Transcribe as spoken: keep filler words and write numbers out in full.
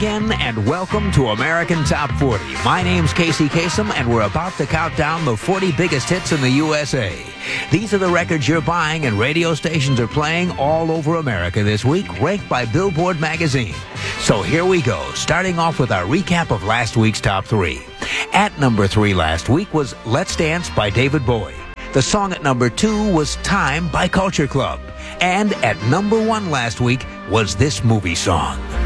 Again, and welcome to American Top forty. My name's Casey Kasem, and we're about to count down the forty biggest hits in the U S A. These are the records you're buying and radio stations are playing all over America this week, ranked by Billboard magazine. So here we go, starting off with our recap of last week's top three. At number three last week was Let's Dance by David Bowie. The song at number two was Time by Culture Club. And at number one last week was this movie song.